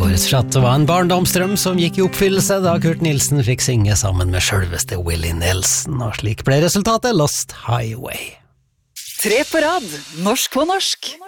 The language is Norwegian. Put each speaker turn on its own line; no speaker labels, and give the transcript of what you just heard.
går ut fra at det var en barndomsdrøm som gikk i oppfyllelse da Kurt Nilsen fikk synge sammen med selveste Willie Nelson, og slik ble resultatet Lost Highway.
3 på rad, norsk på norsk.